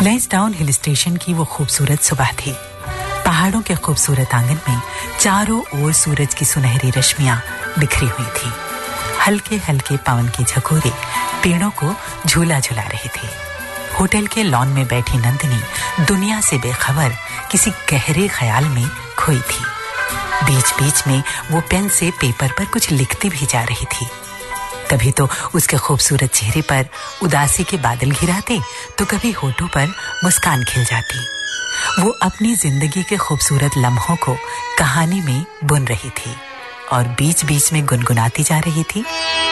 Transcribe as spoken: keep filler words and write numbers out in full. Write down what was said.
Lansdowne hill station की वो खूबसूरत सुबह थी। पहाड़ों के खूबसूरत आंगन में चारों ओर सूरज की सुनहरी रश्मियां बिखरी हुई थी। हल्के हल्के पवन की झकोरे पेड़ों को झूला झुला रहे थे। होटल के लॉन में बैठी नंदिनी दुनिया से बेखबर किसी गहरे ख्याल में खोई थी। बीच बीच में वो पेन से पेपर पर कुछ लिखती भी जा रही थी। कभी तो उसके खूबसूरत चेहरे पर उदासी के बादल घिराते, तो कभी होठों पर मुस्कान खिल जाती। वो अपनी जिंदगी के खूबसूरत लम्हों को कहानी में बुन रही थी और बीच बीच में गुनगुनाती जा रही थी।